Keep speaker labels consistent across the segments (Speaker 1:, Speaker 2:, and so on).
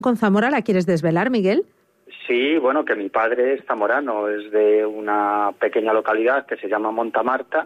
Speaker 1: con Zamora la quieres desvelar, Miguel?
Speaker 2: Sí, bueno, que mi padre es zamorano, es de una pequeña localidad que se llama Montamarta,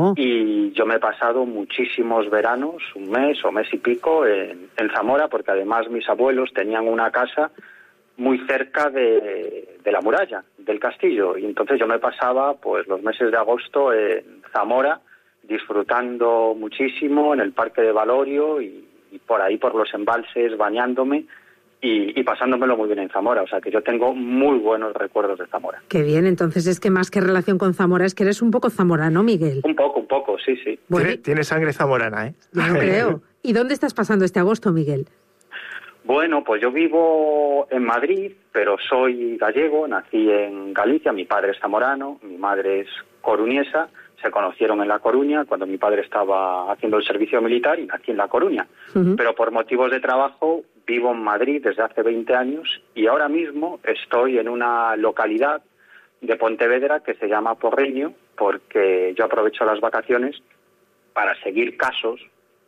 Speaker 2: y yo me he pasado muchísimos veranos, un mes o mes y pico, en Zamora, porque además mis abuelos tenían una casa muy cerca de la muralla, del castillo, y entonces yo me pasaba pues los meses de agosto en Zamora, disfrutando muchísimo en el Parque de Valorio y por ahí por los embalses, bañándome, y pasándomelo muy bien en Zamora. O sea, que yo tengo muy buenos recuerdos de Zamora.
Speaker 1: Qué bien, entonces es que más que relación con Zamora es que eres un poco zamorano, Miguel.
Speaker 2: Un poco, sí.
Speaker 1: Bueno,
Speaker 3: tiene sangre zamorana, ¿eh?
Speaker 1: Yo no creo. ¿Y dónde estás pasando este agosto, Miguel?
Speaker 2: Bueno, pues yo vivo en Madrid, pero soy gallego, nací en Galicia, mi padre es zamorano, mi madre es coruñesa, se conocieron en La Coruña cuando mi padre estaba haciendo el servicio militar y nací en La Coruña. Pero por motivos de trabajo vivo en Madrid desde hace 20 años y ahora mismo estoy en una localidad de Pontevedra que se llama Porriño, porque yo aprovecho las vacaciones para seguir casos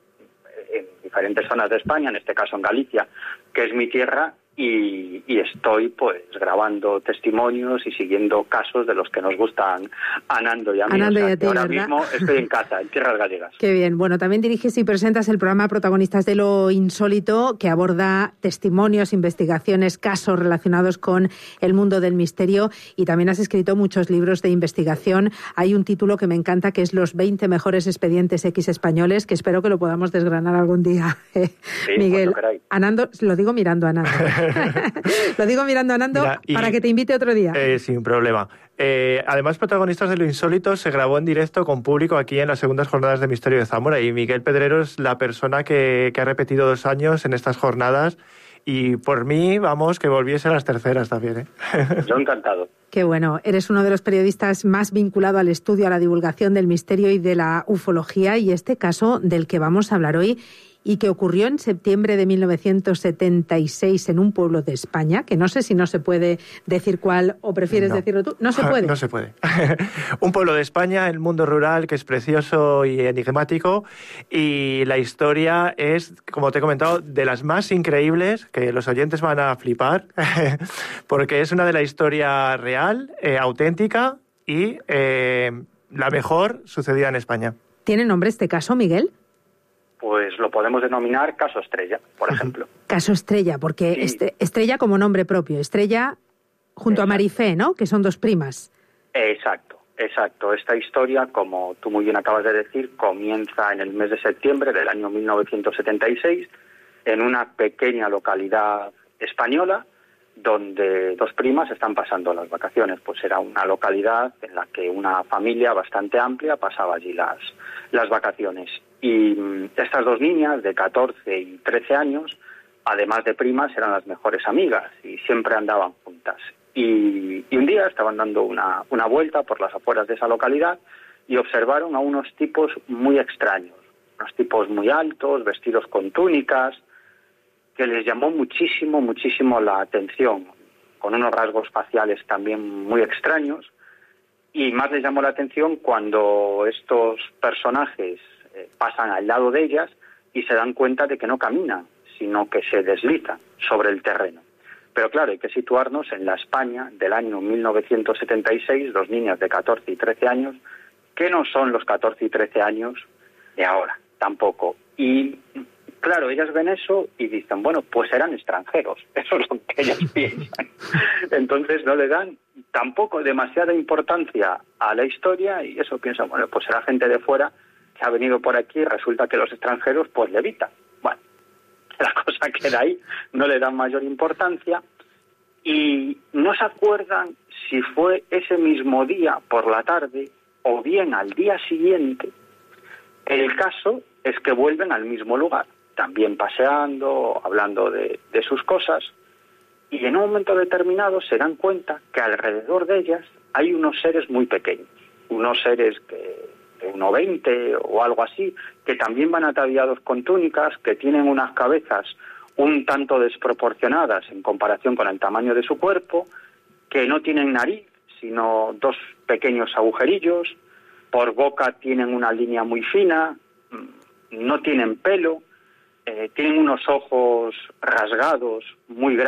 Speaker 2: en diferentes zonas de España, en este caso en Galicia, que es mi tierra, y estoy pues grabando testimonios y siguiendo casos de los que nos gustan a Nando y a mí. Ahora mismo estoy en casa, en tierras gallegas.
Speaker 1: Qué bien. Bueno, también diriges y presentas el programa Protagonistas de lo Insólito, que aborda testimonios, investigaciones, casos relacionados con el mundo del misterio, y también has escrito muchos libros de investigación. Hay un título que me encanta, que es Los 20 mejores expedientes X españoles, que espero que lo podamos desgranar algún día.
Speaker 2: Sí,
Speaker 1: Miguel, a Nando, lo digo mirando a Nando. Lo digo mirando a Nando. Mira, para que te invite otro día.
Speaker 3: Sin problema. Además, Protagonistas de lo Insólito se grabó en directo con público aquí en las segundas jornadas de Misterio de Zamora, y Miguel Pedrero es la persona que ha repetido 2 años en estas jornadas, y por mí, vamos, que volviese a las terceras también, ¿eh?
Speaker 2: Yo encantado.
Speaker 1: Qué bueno. Eres uno de los periodistas más vinculado al estudio, a la divulgación del misterio y de la ufología, y este caso del que vamos a hablar hoy, y que ocurrió en septiembre de 1976 en un pueblo de España, que no sé si no se puede decir cuál, o prefieres decirlo tú. No se puede.
Speaker 3: No se puede. Un pueblo de España, el mundo rural, que es precioso y enigmático, y la historia es, como te he comentado, de las más increíbles, que los oyentes van a flipar, porque es una de la historia real, auténtica, y la mejor sucedida en España.
Speaker 1: ¿Tiene nombre este caso, Miguel?
Speaker 2: Pues lo podemos denominar caso Estrella, por ejemplo.
Speaker 1: Caso Estrella, porque sí. Estrella como nombre propio, Estrella junto a Marifé, ¿no? Que son 2 primas.
Speaker 2: Exacto. Esta historia, como tú muy bien acabas de decir, comienza en el mes de septiembre del año 1976 en una pequeña localidad española donde 2 primas están pasando las vacaciones. Pues era una localidad en la que una familia bastante amplia pasaba allí las vacaciones. Y estas 2 niñas de 14 y 13 años, además de primas, eran las mejores amigas y siempre andaban juntas. Y un día estaban dando una vuelta por las afueras de esa localidad y observaron a unos tipos muy extraños, unos tipos muy altos, vestidos con túnicas, que les llamó muchísimo la atención, con unos rasgos faciales también muy extraños, y más les llamó la atención cuando estos personajes pasan al lado de ellas y se dan cuenta de que no caminan, sino que se deslizan sobre el terreno. Pero claro, hay que situarnos en la España del año 1976, 2 niñas de 14 y 13 años, que no son los 14 y 13 años de ahora, tampoco. Y claro, ellas ven eso y dicen, bueno, pues eran extranjeros, eso es lo que ellas piensan. Entonces no le dan tampoco demasiada importancia a la historia y eso piensan, bueno, pues será gente de fuera que ha venido por aquí y resulta que los extranjeros pues levitan. Bueno, la cosa queda ahí, no le dan mayor importancia y no se acuerdan si fue ese mismo día por la tarde o bien al día siguiente. El caso es que vuelven al mismo lugar, también paseando, hablando de sus cosas, y en un momento determinado se dan cuenta que alrededor de ellas hay unos seres muy pequeños, unos seres de 1,20 o algo así, que también van ataviados con túnicas, que tienen unas cabezas un tanto desproporcionadas en comparación con el tamaño de su cuerpo, que no tienen nariz, sino 2 pequeños agujerillos, por boca tienen una línea muy fina, no tienen pelo, tienen unos ojos rasgados, muy grandes.